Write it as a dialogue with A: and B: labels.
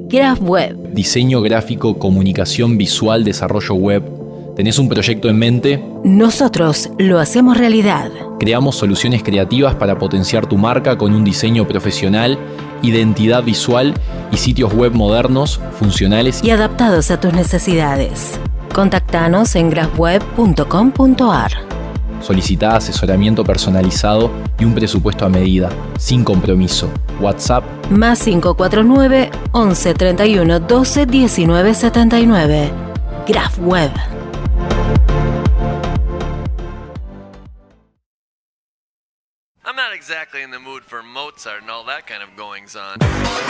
A: Graph Web.
B: Diseño gráfico, comunicación visual, desarrollo web. ¿Tenés un proyecto en mente?
A: Nosotros lo hacemos realidad.
B: Creamos soluciones creativas para potenciar tu marca con un diseño profesional, identidad visual y sitios web modernos, funcionales
A: y adaptados a tus necesidades. Contactanos en graphweb.com.ar.
B: Solicitá asesoramiento personalizado y un presupuesto a medida, sin compromiso. WhatsApp
A: más 549 11 31 12 19 79. Graph Web.
C: I'm not exactly in the mood for Mozart and all that kind of goings on.